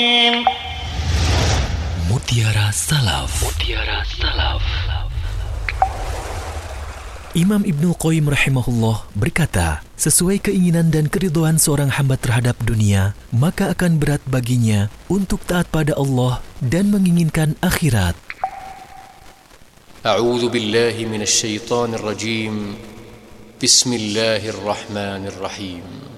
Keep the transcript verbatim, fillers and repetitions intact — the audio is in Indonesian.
Mutiara Salaf. Mutiara Salaf. Imam Ibnu Qayyim rahimahullah berkata, sesuai keinginan dan keridhaan seorang hamba terhadap dunia, maka akan berat baginya untuk taat pada Allah dan menginginkan akhirat. A'udzu billahi minasy syaithanir rajim. Bismillahirrahmanirrahim.